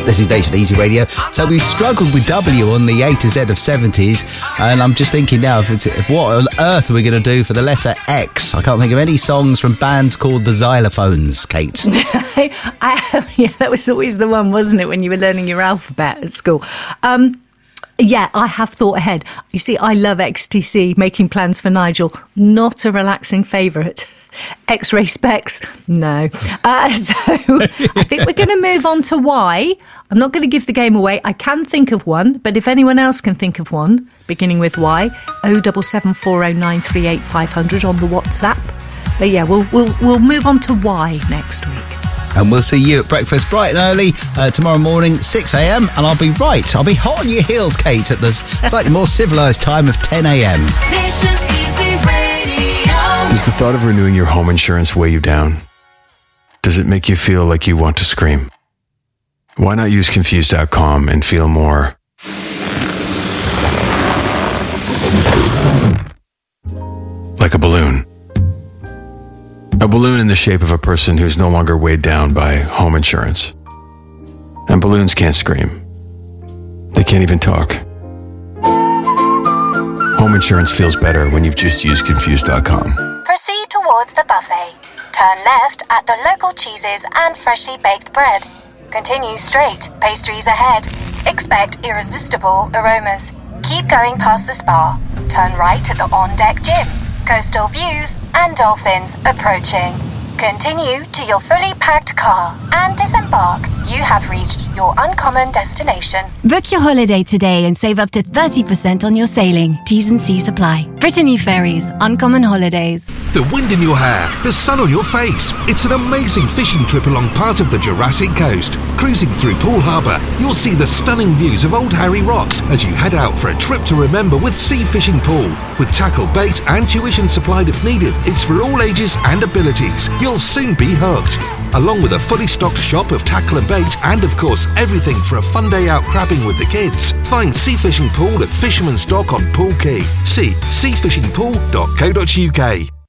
This is Nation Easy Radio. So we've struggled with W on the A to Z of 70s, and I'm just thinking now, what on earth are we going to do for the letter X? I can't think of any songs from bands called the Xylophones, Kate. Yeah, that was always the one, wasn't it, when you were learning your alphabet at school? Yeah, I have thought ahead. You see, I love XTC, Making Plans for Nigel. Not a relaxing favourite. X-ray specs, no. So I think we're going to move on to Y. I'm not going to give the game away. I can think of one, but if anyone else can think of one, beginning with Y, 07740938500 on the WhatsApp. But yeah, we'll move on to Y next week. And we'll see you at breakfast bright and early tomorrow morning, 6 a.m. And I'll be right. I'll be hot on your heels, Kate, at the slightly more civilised time of 10 a.m. Nation Easy Radio. Does the thought of renewing your home insurance weigh you down? Does it make you feel like you want to scream? Why not use Confused.com and feel more like a balloon? A balloon in the shape of a person who's no longer weighed down by home insurance. And balloons can't scream. They can't even talk. Home insurance feels better when you've just used Confused.com. Proceed towards the buffet. Turn left at the local cheeses and freshly baked bread. Continue straight, pastries ahead. Expect irresistible aromas. Keep going past the spa. Turn right at the on-deck gym. Coastal views and dolphins approaching. Continue to your fully packed car and disembark. You have reached your uncommon destination. Book your holiday today and save up to 30% on your sailing. T's and C's apply. Brittany Ferries, Uncommon Holidays. The wind in your hair, the sun on your face. It's an amazing fishing trip along part of the Jurassic Coast. Cruising through Poole Harbour, you'll see the stunning views of Old Harry Rocks as you head out for a trip to remember with Sea Fishing Pool. With tackle, bait and tuition supplied if needed, it's for all ages and abilities. You'll soon be hooked. Along with a fully stocked shop of tackle and bait and, of course, everything for a fun day out crabbing with the kids. Find Sea Fishing Pool at Fisherman's Dock on Poole Quay. See seafishingpool.co.uk.